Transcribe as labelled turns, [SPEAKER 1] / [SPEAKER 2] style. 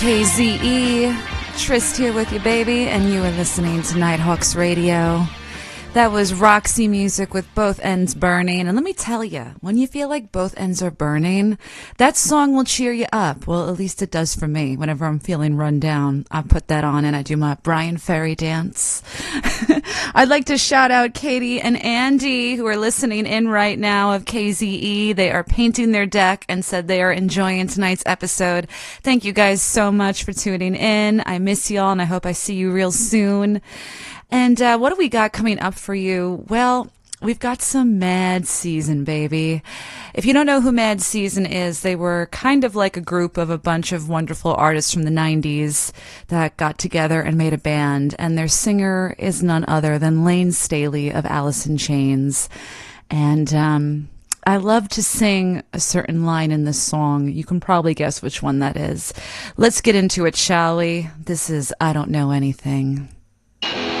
[SPEAKER 1] KZE, Trist here with you, baby, and you are listening to Nighthawks Radio. That was Roxy Music with Both Ends Burning. And let me tell you, when you feel like both ends are burning, that song will cheer you up. Well, at least it does for me. Whenever I'm feeling run down, I put that on and I do my Brian Ferry dance. I'd like to shout out Katie and Andy, who are listening in right now of KZE. They are painting their deck and said they are enjoying tonight's episode. Thank you guys so much for tuning in. I miss y'all and I hope I see you real soon. And what do we got coming up for you? Well, we've got some Mad Season, baby. If you don't know who Mad Season is, they were kind of like a group of a bunch of wonderful artists from the 90s that got together and made a band. And their singer is none other than Lane Staley of Alice in Chains. And I love to sing a certain line in this song. You can probably guess which one that is. Let's get into it, shall we? This is I Don't Know Anything.